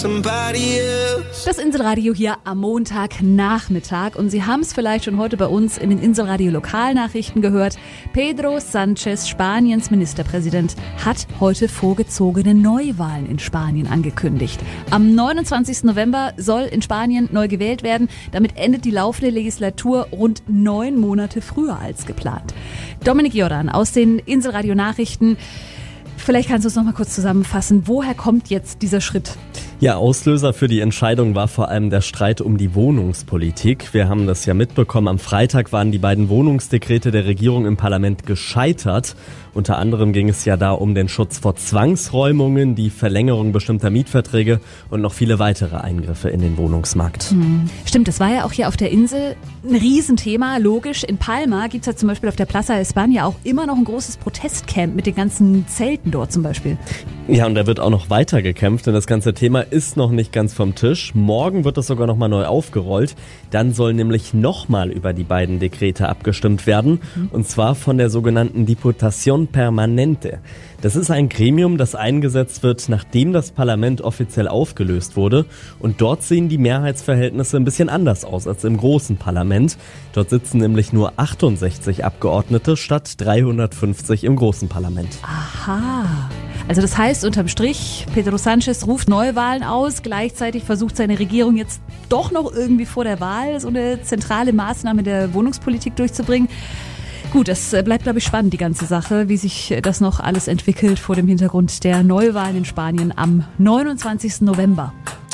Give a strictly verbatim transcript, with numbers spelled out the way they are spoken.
somebody else. Das Inselradio hier am Montagnachmittag und Sie haben es vielleicht schon heute bei uns in den Inselradio Lokalnachrichten gehört. Pedro Sánchez, Spaniens Ministerpräsident, hat heute vorgezogene Neuwahlen in Spanien angekündigt. Am neunundzwanzigsten November soll in Spanien neu gewählt werden. Damit endet die laufende Legislatur rund neun Monate früher als geplant. Dominik Jordan aus den Inselradio Nachrichten. Vielleicht kannst du es noch mal kurz zusammenfassen. Woher kommt jetzt dieser Schritt? Ja, Auslöser für die Entscheidung war vor allem der Streit um die Wohnungspolitik. Wir haben das ja mitbekommen. Am Freitag waren die beiden Wohnungsdekrete der Regierung im Parlament gescheitert. Unter anderem ging es ja da um den Schutz vor Zwangsräumungen, die Verlängerung bestimmter Mietverträge und noch viele weitere Eingriffe in den Wohnungsmarkt. Hm. Stimmt, das war ja auch hier auf der Insel ein Riesenthema. Logisch, in Palma gibt es ja zum Beispiel auf der Plaza España auch immer noch ein großes Protestcamp mit den ganzen Zelten dort zum Beispiel. Ja, und da wird auch noch weiter gekämpft, denn das ganze Thema ist noch nicht ganz vom Tisch. Morgen wird das sogar nochmal neu aufgerollt. Dann soll nämlich nochmal über die beiden Dekrete abgestimmt werden. Mhm. Und zwar von der sogenannten Diputación Permanente. Das ist ein Gremium, das eingesetzt wird, nachdem das Parlament offiziell aufgelöst wurde. Und dort sehen die Mehrheitsverhältnisse ein bisschen anders aus als im großen Parlament. Dort sitzen nämlich nur achtundsechzig Abgeordnete statt dreihundertfünfzig im großen Parlament. Aha. Also das heißt, unterm Strich, Pedro Sánchez ruft Neuwahlen aus, gleichzeitig versucht seine Regierung jetzt doch noch irgendwie vor der Wahl so eine zentrale Maßnahme der Wohnungspolitik durchzubringen. Gut, das bleibt, glaube ich, spannend, die ganze Sache, wie sich das noch alles entwickelt vor dem Hintergrund der Neuwahlen in Spanien am neunundzwanzigsten November.